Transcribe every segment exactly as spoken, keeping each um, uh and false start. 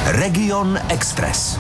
Region Express.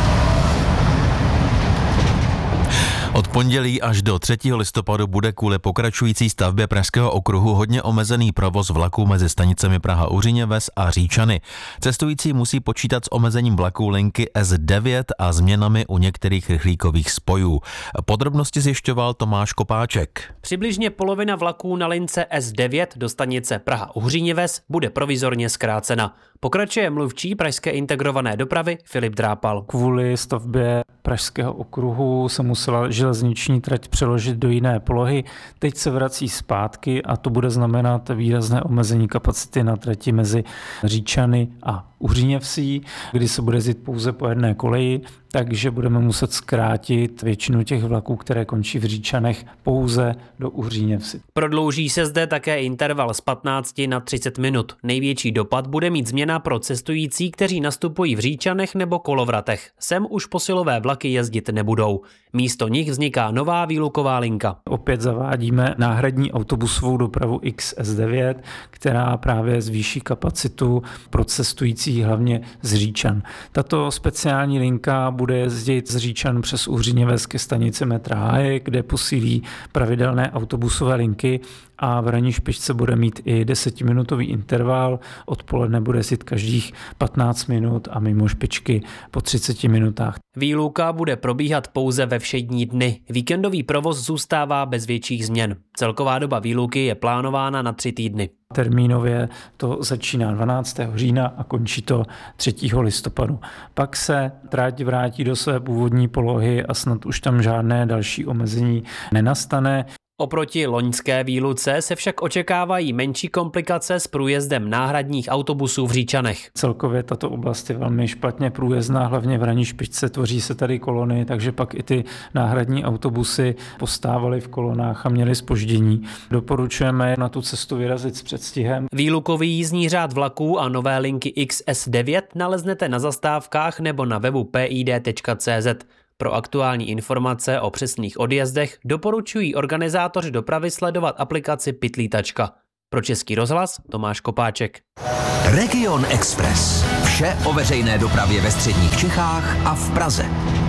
Od pondělí až do třetího listopadu bude kvůli pokračující stavbě Pražského okruhu hodně omezený provoz vlaků mezi stanicemi Praha Uřiněves a Říčany. Cestující musí počítat s omezením vlaků linky S devět a změnami u některých rychlíkových spojů. Podrobnosti zjišťoval Tomáš Kopáček. Přibližně polovina vlaků na lince S devět do stanice Praha Uřiněves bude provizorně zkrácena. Pokračuje mluvčí Pražské integrované dopravy Filip Drápal. Kvůli stavbě Pražského okruhu se musela železniční trať přeložit do jiné polohy. Teď se vrací zpátky a to bude znamenat výrazné omezení kapacity na trati mezi Říčany a Uřiněvsí, kdy se bude jezdit pouze po jedné koleji, takže budeme muset zkrátit většinu těch vlaků, které končí v Říčanech, pouze do Uřiněvsi. Prodlouží se zde také interval z patnácti na třicet minut. Největší dopad bude mít změna pro cestující, kteří nastupují v Říčanech nebo Kolovratech. Sem už posilové vlaky jezdit nebudou. Místo nich vzniká nová výluková linka. Opět zavádíme náhradní autobusovou dopravu X S devět, která právě zvýší kapacitu pro cestující hlavně z Říčan. Tato speciální linka bude jezdit z Říčan přes Uřiněves ke stanici metra Hájek, kde posílí pravidelné autobusové linky a v ranní špičce bude mít i desetiminutový interval. Odpoledne bude jezdit každých patnáct minut a mimo špičky po třiceti minutách. Výluka bude probíhat pouze ve všední dny. Víkendový provoz zůstává bez větších změn. Celková doba výluky je plánována na tři týdny. Termínově to začíná dvanáctého října a končí to třetího listopadu. Pak se trať vrátí do své původní polohy a snad už tam žádné další omezení nenastane. Oproti loňské výluce se však očekávají menší komplikace s průjezdem náhradních autobusů v Říčanech. Celkově tato oblast je velmi špatně průjezdná, hlavně v ranní špičce tvoří se tady kolony, takže pak i ty náhradní autobusy postávaly v kolonách a měly zpoždění. Doporučujeme na tu cestu vyrazit s předstihem. Výlukový jízdní řád vlaků a nové linky X S devět naleznete na zastávkách nebo na webu p i d tečka c z. Pro aktuální informace o přesných odjezdech doporučují organizátoři dopravy sledovat aplikaci Pitlítačka. Pro Český rozhlas Tomáš Kopáček. Region Express. Vše o veřejné dopravě ve středních Čechách a v Praze.